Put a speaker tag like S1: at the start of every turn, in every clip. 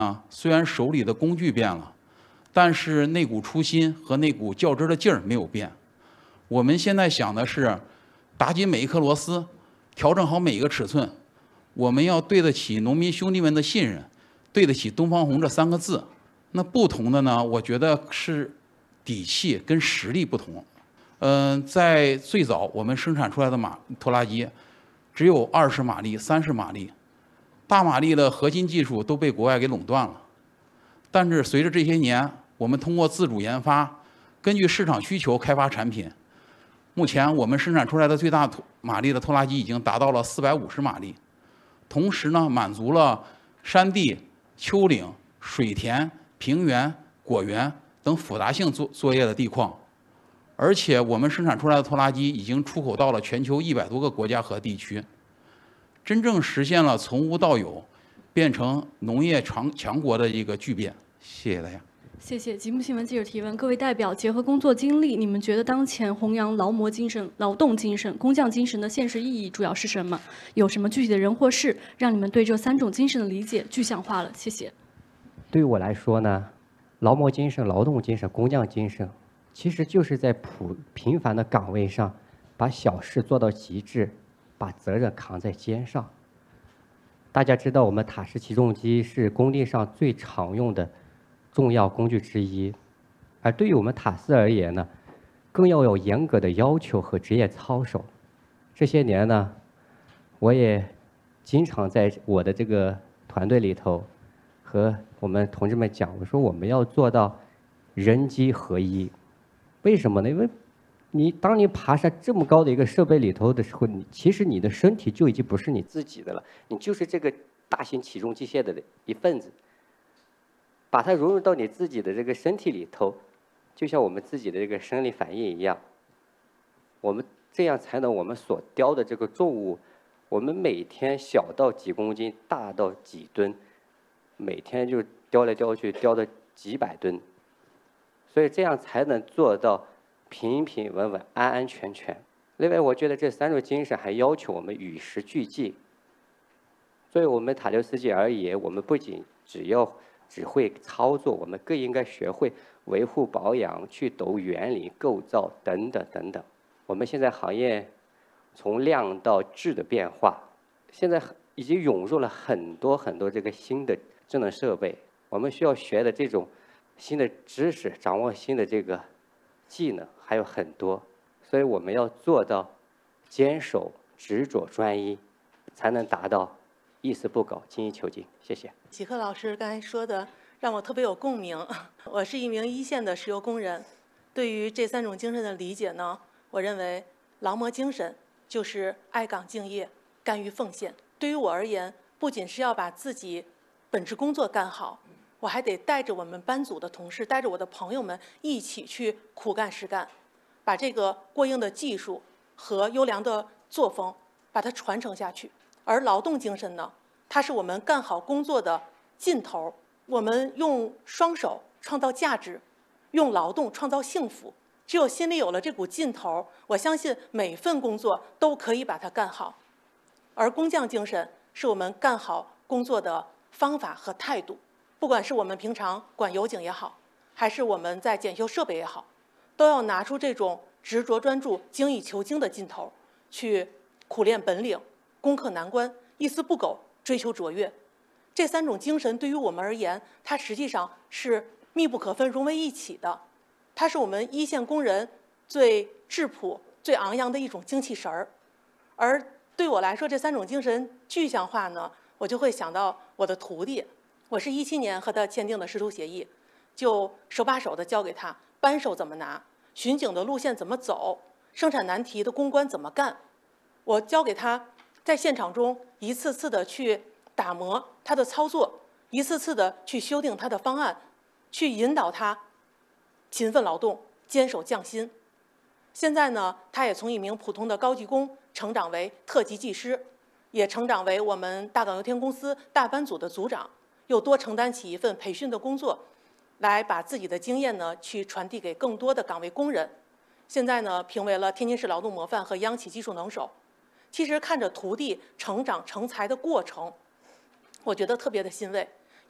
S1: 啊，虽然手里的工具变了，但是那股初心和那股较真的劲儿没有变。我们现在想的是，打紧每一颗螺丝，调整好每一个尺寸。我们要对得起农民兄弟们的信任，对得起东方红这3个字。那不同的呢，我觉得是底气跟实力不同。在最早我们生产出来的拖拉机，只有20马力、30马力，大马力的核心技术都被国外给垄断了。但是随着这些年，我们通过自主研发，根据市场需求开发产品，目前我们生产出来的最大马力的拖拉机已经达到了450马力，同时呢，满足了山地、丘陵、水田、平原、果园等复杂性作业的地况。而且我们生产出来的拖拉机已经出口到了全球100多个国家和地区，真正实现了从无到有，变成农业强国的一个巨变。谢谢大家。
S2: 谢谢。极目新闻记者提问：各位代表，结合工作经历，你们觉得当前弘扬劳模精神、劳动精神、工匠精神的现实意义主要是什么？有什么具体的人或事，让你们对这3种精神的理解具象化了？谢谢。
S3: 对于我来说呢，劳模精神、劳动精神、工匠精神，其实就是在平凡的岗位上，把小事做到极致，把责任扛在肩上。大家知道，我们塔式起重机是工地上最常用的重要工具之一，而对于我们塔司而言呢，更要有严格的要求和职业操守。这些年呢，我也经常在我的这个团队里头和我们同志们讲，我说我们要做到人机合一。为什么呢？因为当你爬上这么高的一个设备里头的时候，其实你的身体就已经不是你自己的了，你就是这个大型起重机械的一份子。把它融入到你自己的这个身体里头，就像我们自己的这个生理反应一样。我们这样才能我们所雕的这个重物，我们每天小到几公斤，大到几吨，每天就雕来雕去，雕的几百吨。所以这样才能做到平平稳稳、安安全全。另外，我觉得这3种精神还要求我们与时俱进。作为我们塔六司机而言，我们不仅只会操作，我们更应该学会维护保养、去懂原理、构造等等等等。我们现在行业从量到质的变化，现在已经涌入了很多这个新的智能设备，我们需要学的这种新的知识，掌握新的这个技能还有很多，所以我们要做到坚守、执着、专一，才能达到一丝不苟、精益求精。谢谢。
S4: 齐克老师刚才说的让我特别有共鸣。我是一名1线的石油工人，对于这3种精神的理解呢，我认为劳模精神就是爱岗敬业、甘于奉献。对于我而言，不仅是要把自己本职工作干好，我还得带着我们班组的同事，带着我的朋友们一起去苦干实干，把这个过硬的技术和优良的作风把它传承下去。而劳动精神呢，它是我们干好工作的劲头。我们用双手创造价值，用劳动创造幸福。只有心里有了这股劲头，我相信每份工作都可以把它干好。而工匠精神是我们干好工作的方法和态度。不管是我们平常管油井也好，还是我们在检修设备也好，都要拿出这种执着专注、精益求精的劲头，去苦练本领，攻克难关，一丝不苟，追求卓越。这3种精神对于我们而言，它实际上是密不可分、融为一体的。它是我们1线工人最质朴、最昂扬的一种精气神儿。而对我来说，这3种精神具象化呢，我就会想到我的徒弟。我是17年和他签订的师徒协议，就手把手的教给他扳手怎么拿，巡警的路线怎么走，生产难题的攻关怎么干。我教给他在现场中一次次的去打磨他的操作，一次次的去修订他的方案，去引导他勤奋劳动、坚守匠心。现在呢，他也从一名普通的高级工成长为特级技师，也成长为我们大港油田公司大班组的组长，又多承担起一份培训的工作，来把自己的经验呢去传递给更多的岗位工人。现在呢，评为了天津市劳动模范和央企技术能手。其实看着徒弟成长成才的过程，我觉得特别的欣慰。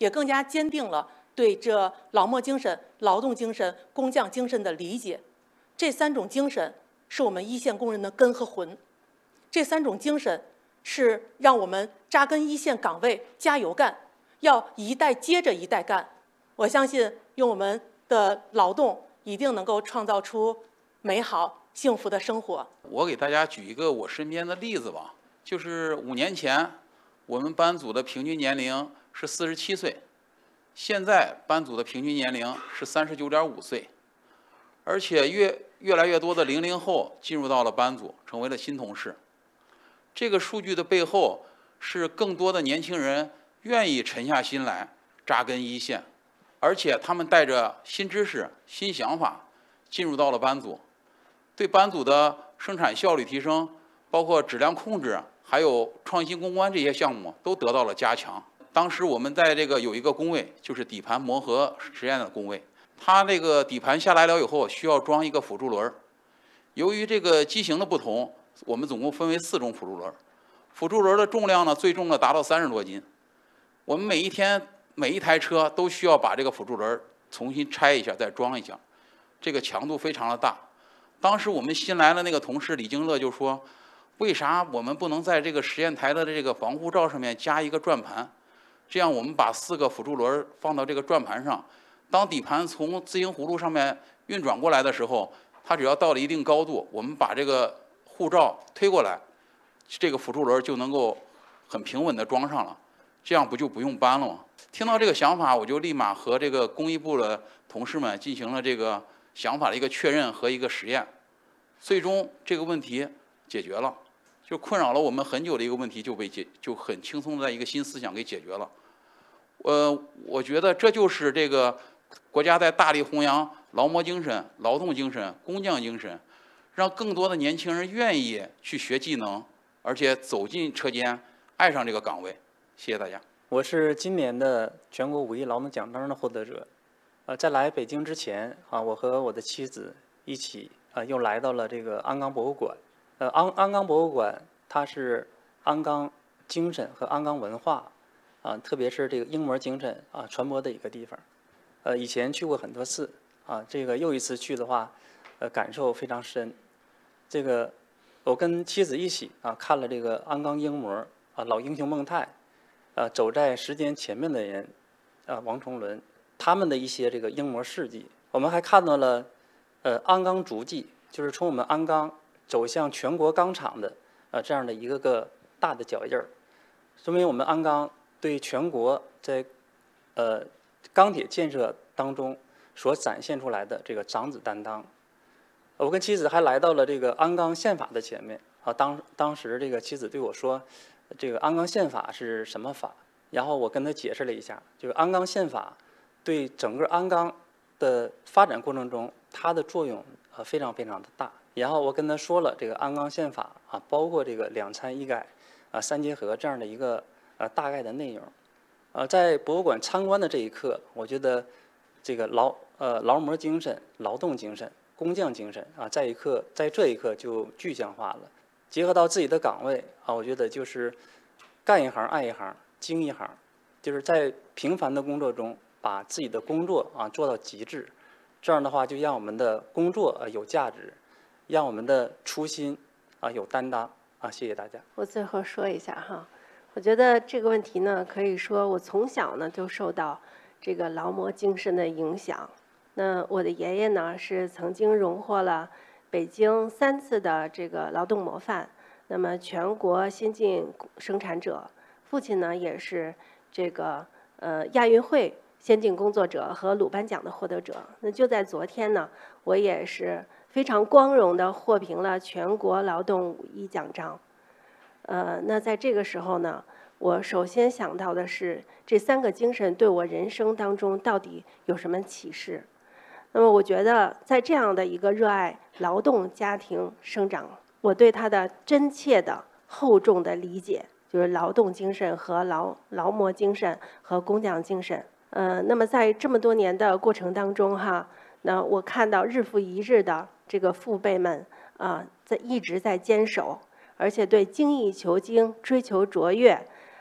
S4: 也更加坚定了对这劳模精神、劳动精神、工匠精神的理解。这3种精神是我们一线工人的根和魂，这3种精神是让我们扎根一线岗位加油干，要一代接着一代干。我相信用我们的劳动一定能够创造出美好幸福的生活。
S1: 我给大家举一个我身边的例子吧，就是5年前我们班组的平均年龄是47岁，现在班组的平均年龄是39.5岁，而且越来越多的00后进入到了班组，成为了新同事。这个数据的背后是更多的年轻人愿意沉下心来扎根一线，而且他们带着新知识、新想法进入到了班组，对班组的生产效率提升，包括质量控制，还有创新攻关这些项目都得到了加强。当时我们在这个有一个工位，就是底盘磨合实验的工位，它这个底盘下来了以后需要装一个辅助轮。由于这个机型的不同，我们总共分为4种辅助轮。辅助轮的重量呢，最重的达到30多斤。我们每一天每一台车都需要把这个辅助轮重新拆一下，再装一下，这个强度非常的大。当时我们新来的那个同事李经乐就说，为啥我们不能在这个实验台的这个防护罩上面加一个转盘，这样我们把4个辅助轮放到这个转盘上，当底盘从自行葫芦上面运转过来的时候，它只要到了一定高度，我们把这个护罩推过来，这个辅助轮就能够很平稳地装上了，这样不就不用搬了吗？听到这个想法，我就立马和这个工艺部的同事们进行了这个想法的一个确认和一个实验，最终这个问题解决了，就困扰了我们很久的一个问题就很轻松的在一个新思想给解决了。我觉得这就是这个国家在大力弘扬劳模精神、劳动精神、工匠精神，让更多的年轻人愿意去学技能，而且走进车间，爱上这个岗位。谢谢大家。
S5: 我是今年的全国5·1劳动奖章的获得者。在来北京之前我和我的妻子一起又来到了这个鞍钢博物馆。鞍钢博物馆它是鞍钢精神和鞍钢文化特别是这个英模精神传播的一个地方。以前去过很多次这个又一次去的话，感受非常深。这个我跟妻子一起看了这个鞍钢英模老英雄孟泰，走在时间前面的人王崇伦，他们的一些这个英模事迹。我们还看到了鞍钢足迹，就是从我们鞍钢走向全国钢厂的这样的一个个大的脚印儿，说明我们鞍钢对全国在钢铁建设当中所展现出来的这个长子担当。我跟妻子还来到了这个鞍钢宪法的前面当时这个妻子对我说，这个鞍钢宪法是什么法？然后我跟他解释了一下，这个鞍钢宪法对整个鞍钢的发展过程中，它的作用非常非常的大。然后我跟他说了这个鞍钢宪法包括这个2参1改3结合这样的一个大概的内容。在博物馆参观的这一刻，我觉得这个劳模精神、劳动精神、工匠精神在这一刻就具象化了。结合到自己的岗位我觉得就是干一行爱一行，精一行，就是在平凡的工作中把自己的工作做到极致。这样的话，就让我们的工作有价值，让我们的初心有担当谢谢大家。
S6: 我最后说一下我觉得这个问题呢，可以说我从小呢就受到这个劳模精神的影响。那我的爷爷呢是曾经荣获了北京3次的这个劳动模范，那么全国先进生产者。父亲呢也是这个亚运会先进工作者和鲁班奖的获得者。那就在昨天呢，我也是非常光荣地获评了全国劳动5·1奖章。那在这个时候呢，我首先想到的是这3个精神对我人生当中到底有什么启示。那么我觉得在这样的一个热爱劳动家庭生长，我对他的真切的厚重的理解，就是劳动精神和劳模精神和工匠精神。那么在这么多年的过程当中那我看到日复一日的这个父辈们一直在坚守，而且对精益求精、追求卓越，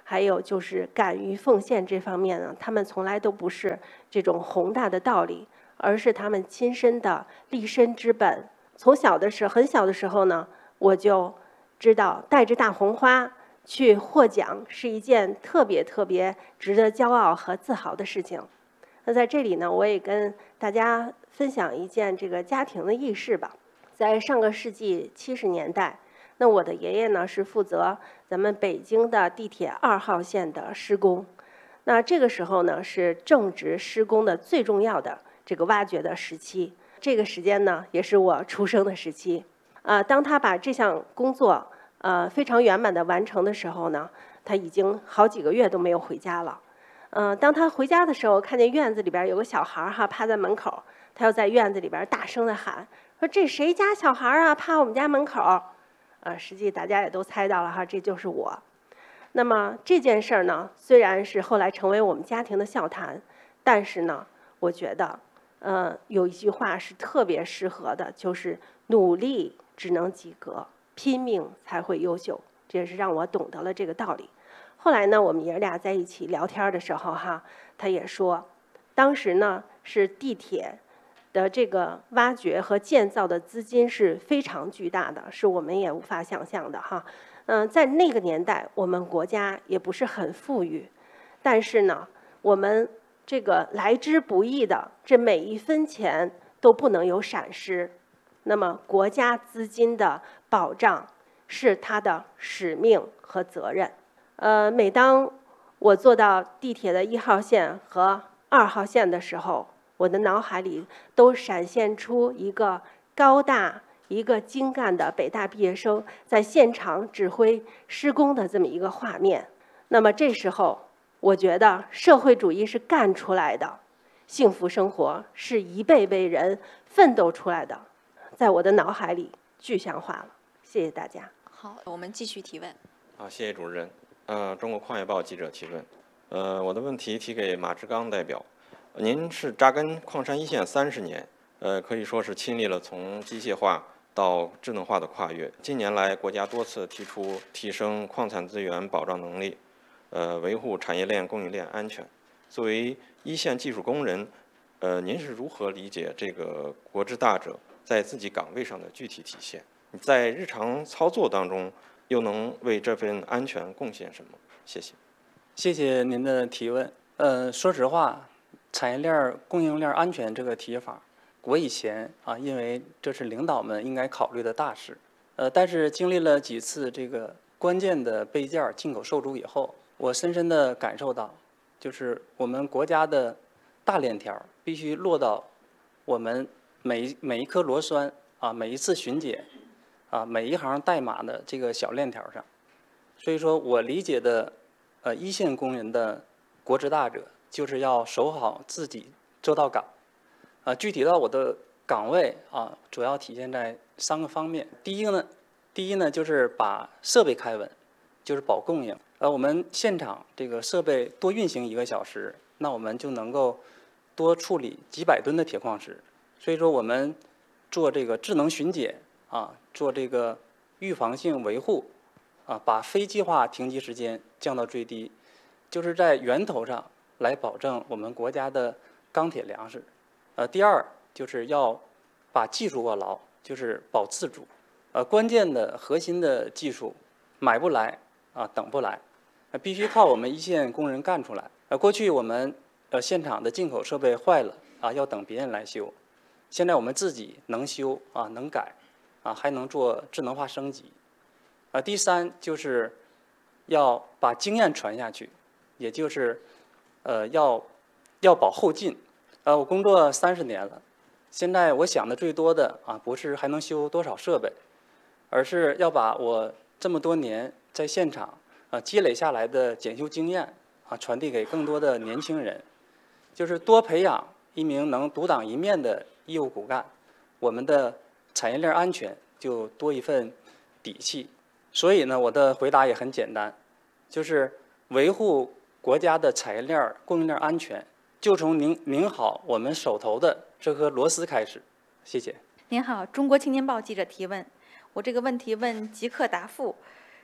S6: 还有就是敢于奉献这方面呢，他们从来都不是这种宏大的道理，而是他们亲身的立身之本。从很小的时候呢，我就知道带着大红花去获奖是一件特别值得骄傲和自豪的事情。那在这里呢，我也跟大家分享一件这个家庭的轶事吧。在上个世纪70年代，那我的爷爷呢是负责咱们北京的地铁2号线的施工。那这个时候呢是正值施工的最重要的这个挖掘的时期，这个时间呢也是我出生的时期。当他把这项工作非常圆满的完成的时候呢，他已经好几个月都没有回家了。当他回家的时候，看见院子里边有个小孩趴在门口，他又在院子里边大声的喊说：“这谁家小孩啊，趴我们家门口？”实际大家也都猜到了这就是我。那么这件事儿呢，虽然是后来成为我们家庭的笑谈，但是呢，我觉得有一句话是特别适合的，就是努力只能及格，拼命才会优秀。这也是让我懂得了这个道理。后来呢，我们爷俩在一起聊天的时候他也说，当时呢是地铁的这个挖掘和建造的资金是非常巨大的，是我们也无法想象的在那个年代，我们国家也不是很富裕，但是呢，我们这个来之不易的这每一分钱都不能有闪失。那么国家资金的保障是它的使命和责任。每当我坐到地铁的1号线和2号线的时候，我的脑海里都闪现出一个高大、一个精干的北大毕业生在现场指挥施工的这么一个画面。那么这时候，我觉得社会主义是干出来的，幸福生活是一辈辈人奋斗出来的，在我的脑海里具象化了。谢谢大家。
S7: 好，我们继续提问。
S8: 好，谢谢主持人。中国矿业报记者提问。我的问题提给马志刚代表。您是扎根矿山一线30年，可以说是亲历了从机械化到智能化的跨越。近年来，国家多次提出提升矿产资源保障能力，维护产业链供应链安全。作为一线技术工人，您是如何理解这个国之大者在自己岗位上的具体体现？在日常操作当中，又能为这份安全贡献什么？谢谢。
S5: 谢谢您的提问。说实话，产业链供应链安全这个提法，我以前因为这是领导们应该考虑的大事，但是经历了几次这个关键的备件进口受阻以后，我深深地感受到，就是我们国家的大链条必须落到我们每一颗螺栓每一次巡检每一行代码的这个小链条上。所以说我理解的一线工人的国之大者，就是要守好自己这道岗。具体到我的岗位主要体现在3个方面。第一呢就是把设备开稳，就是保供应。我们现场这个设备多运行1个小时，那我们就能够多处理几百吨的铁矿石。所以说我们做这个智能巡检做这个预防性维护把非计划停机时间降到最低，就是在源头上来保证我们国家的钢铁粮食。第二就是要把技术握牢，就是保自主。关键的核心的技术买不来等不来，必须靠我们一线工人干出来。过去我们现场的进口设备坏了要等别人来修，现在我们自己能修能改还能做智能化升级。第三就是要把经验传下去，也就是要保后进。我工作30年了，现在我想的最多的不是还能修多少设备，而是要把我这么多年在现场积累下来的检修经验传递给更多的年轻人，就是多培养一名能独当一面的业务骨干，我们的产业链安全就多一份底气。所以呢，我的回答也很简单，就是维护国家的产业链供应链安全，就从拧好我们手头的这颗螺丝开始。谢谢。
S7: 您好，中国青年报记者提问。我这个问题问即刻答复。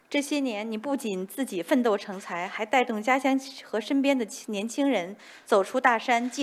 S7: 这些年，你不仅自己奋斗成才，还带动家乡和身边的年轻人走出大山，进